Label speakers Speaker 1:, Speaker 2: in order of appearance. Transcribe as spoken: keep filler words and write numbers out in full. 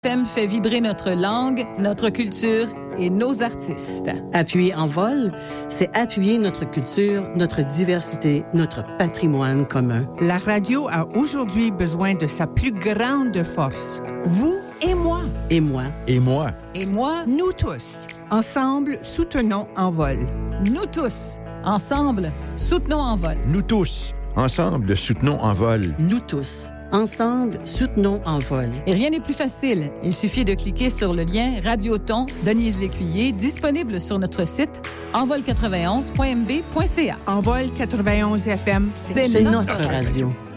Speaker 1: F M fait vibrer notre langue, notre culture et nos artistes.
Speaker 2: Appuyer Envol, c'est appuyer notre culture, notre diversité, notre patrimoine commun.
Speaker 3: La radio a aujourd'hui besoin de sa plus grande force. Vous et moi.
Speaker 2: Et moi.
Speaker 4: Et moi.
Speaker 1: Et moi.
Speaker 3: Nous tous. Ensemble, soutenons Envol.
Speaker 1: Nous tous. Ensemble, soutenons Envol.
Speaker 4: Nous tous. Ensemble, soutenons Envol.
Speaker 2: Nous tous. Ensemble, soutenons Envol.
Speaker 1: Et rien n'est plus facile. Il suffit de cliquer sur le lien Radioton Denise Lécuyer, disponible sur notre site envol quatre-vingt-onze point m b point c a.
Speaker 3: Envol quatre-vingt-onze F M,
Speaker 1: c'est,
Speaker 2: c'est
Speaker 1: notre,
Speaker 2: notre radio. radio.